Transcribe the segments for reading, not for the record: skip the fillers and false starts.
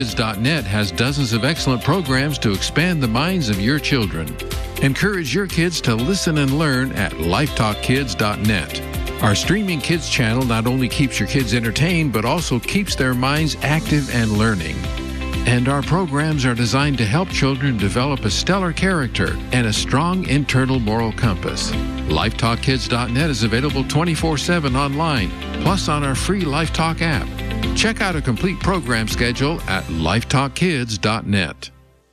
LifeTalkKids.net has dozens of excellent programs to expand the minds of your children. Encourage your kids to listen and learn at LifeTalkKids.net. Our streaming kids channel not only keeps your kids entertained, but also keeps their minds active and learning. And our programs are designed to help children develop a stellar character and a strong internal moral compass. LifeTalkKids.net is available 24/7 online, plus on our free LifeTalk app. Check out a complete program schedule at LifeTalkKids.net.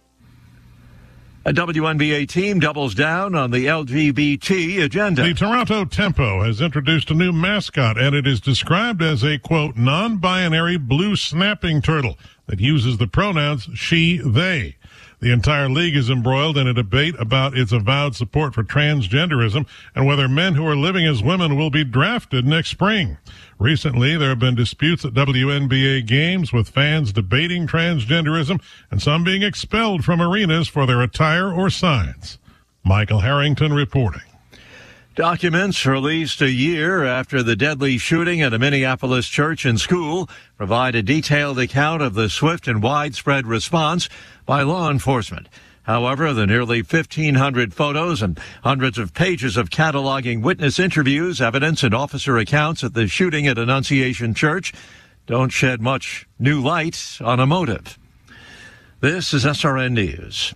A WNBA team doubles down on the LGBT agenda. The Toronto Tempo has introduced a new mascot, and it is described as a, quote, non-binary blue snapping turtle that uses the pronouns she, they. The entire league is embroiled in a debate about its avowed support for transgenderism and whether men who are living as women will be drafted next spring. Recently, there have been disputes at WNBA games with fans debating transgenderism and some being expelled from arenas for their attire or signs. Michael Harrington reporting. Documents released a year after the deadly shooting at a Minneapolis church and school provide a detailed account of the swift and widespread response by law enforcement. However, the nearly 1,500 photos and hundreds of pages of cataloging witness interviews, evidence, and officer accounts at the shooting at Annunciation Church don't shed much new light on a motive. This is SRN News.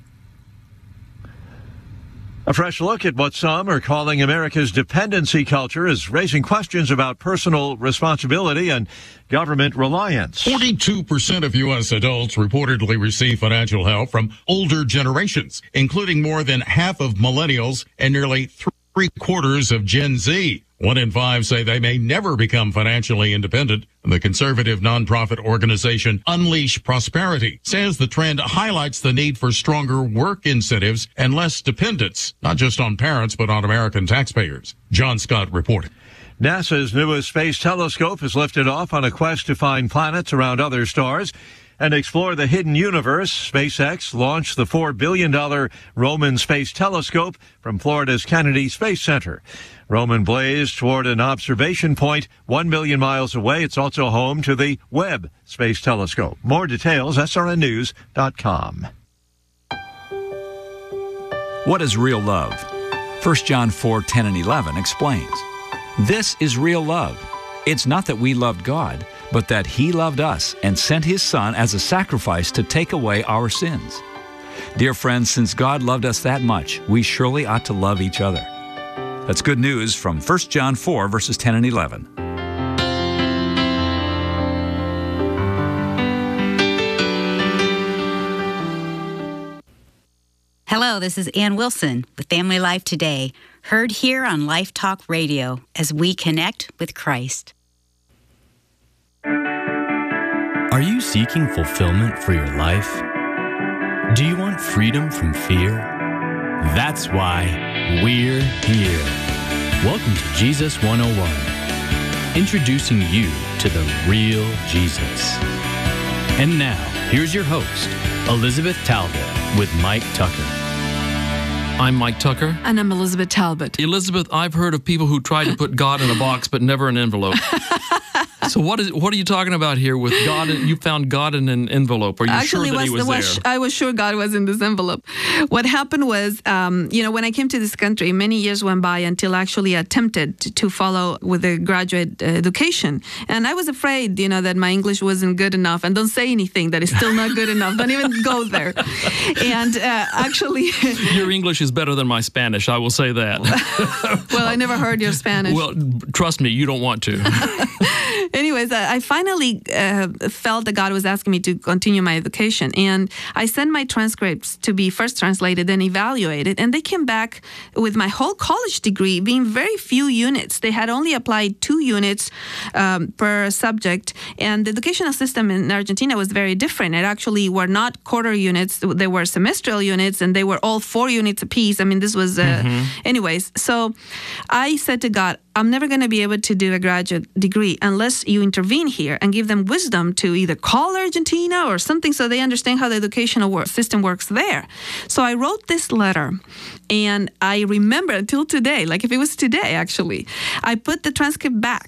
A fresh look at what some are calling America's dependency culture is raising questions about personal responsibility and government reliance. 42% of U.S. adults reportedly receive financial help from older generations, including more than half of millennials and nearly three-quarters of Gen Z. 1 in 5 say they may never become financially independent. The conservative nonprofit organization Unleash Prosperity says the trend highlights the need for stronger work incentives and less dependence, not just on parents, but on American taxpayers. John Scott reporting. NASA's newest space telescope has lifted off on a quest to find planets around other stars and explore the hidden universe. SpaceX launched the $4 billion Roman Space Telescope from Florida's Kennedy Space Center. Roman blazed toward an observation point 1 million miles away. It's also home to the Webb Space Telescope. More details, srnnews.com. What is real love? 1 John 4:10 and 11 explains. This is real love. It's not that we loved God, but that He loved us and sent His Son as a sacrifice to take away our sins. Dear friends, since God loved us that much, we surely ought to love each other. That's good news from 1 John 4, verses 10 and 11. Hello, this is Ann Wilson with Family Life Today, heard here on Life Talk Radio as we connect with Christ. Are you seeking fulfillment for your life? Do you want freedom from fear? That's why we're here. Welcome to Jesus 101, introducing you to the real Jesus. And now, here's your host, Elizabeth Talbot with Mike Tucker. I'm Mike Tucker. And I'm Elizabeth Talbot. Elizabeth, I've heard of people who tried to put God in a box but never an envelope. So what are you talking about here with God? You found God in an envelope. Are you sure that He was there? I was sure God was in this envelope. What happened was, when I came to this country, many years went by until I actually attempted to follow with a graduate education. And I was afraid, that my English wasn't good enough. And don't say anything that is still not good enough. Don't even go there. And actually... Your English is better than my Spanish, I will say that. Well, I never heard your Spanish. Well, trust me, you don't want to. Anyways, I finally felt that God was asking me to continue my education. And I sent my transcripts to be first translated and evaluated. And they came back with my whole college degree being very few units. They had only applied 2 units per subject. And the educational system in Argentina was very different. It actually were not quarter units. They were semestral units, and they were all 4 units apiece. I mean, this was... Anyways, so I said to God, I'm never going to be able to do a graduate degree unless you intervene here and give them wisdom to either call Argentina or something so they understand how the educational system works there. So I wrote this letter, and I remember until today, like if it was today actually, I put the transcript back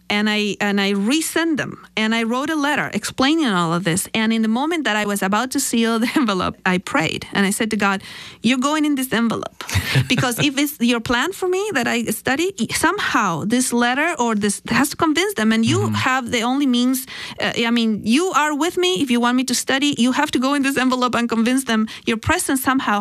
and I resent them. And I wrote a letter explaining all of this. And in the moment that I was about to seal the envelope, I prayed. And I said to God, you're going in this envelope. Because if it's your plan for me that I study, somehow this letter or this has to convince them. And you have the only means. You are with me. If you want me to study, you have to go in this envelope and convince them. Your presence somehow